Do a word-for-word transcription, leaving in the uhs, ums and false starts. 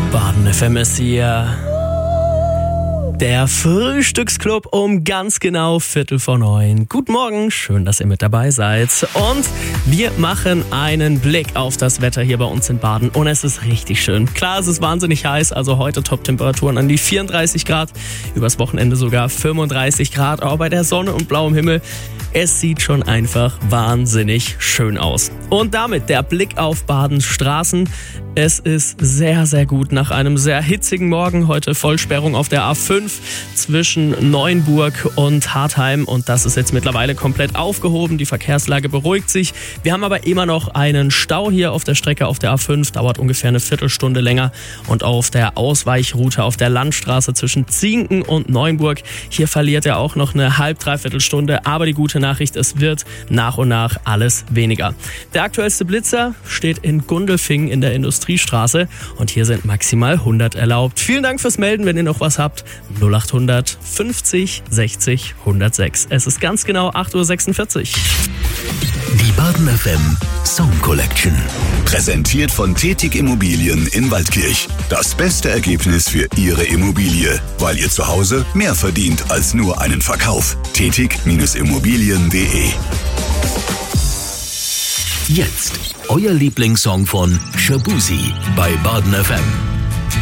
Baden F M ist hier. Der Frühstücksclub um ganz genau Viertel vor neun. Guten Morgen, schön, dass ihr mit dabei seid. Und wir machen einen Blick auf das Wetter hier bei uns in Baden. Und es ist richtig schön. Klar, es ist wahnsinnig heiß, also heute Top-Temperaturen an die vierunddreißig Grad. Übers Wochenende sogar fünfunddreißig Grad. Aber bei der Sonne und blauem Himmel, es sieht schon einfach wahnsinnig schön aus. Und damit der Blick auf Badens Straßen. Es ist sehr, sehr gut nach einem sehr hitzigen Morgen. Heute Vollsperrung auf der A fünf zwischen Neuenburg und Hartheim. Und das ist jetzt mittlerweile komplett aufgehoben. Die Verkehrslage beruhigt sich. Wir haben aber immer noch einen Stau hier auf der Strecke auf der A fünf. Dauert ungefähr eine Viertelstunde länger. Und auf der Ausweichroute auf der Landstraße zwischen Zienken und Neuenburg. Hier verliert er auch noch eine halb, dreiviertel Stunde. Aber die gute Nachricht, es wird nach und nach alles weniger. Der aktuellste Blitzer steht in Gundelfingen in der Industriestraße und hier sind maximal hundert erlaubt. Vielen Dank fürs Melden, wenn ihr noch was habt. null acht hundert fünfzig sechzig hundertsechs. Es ist ganz genau acht Uhr sechsundvierzig. Die Baden F M Song Collection. Präsentiert von Tätig Immobilien in Waldkirch. Das beste Ergebnis für Ihre Immobilie, weil ihr zu Hause mehr verdient als nur einen Verkauf. tätig Immobilien punkt de. Jetzt euer Lieblingssong von Shabuzi bei Baden F M.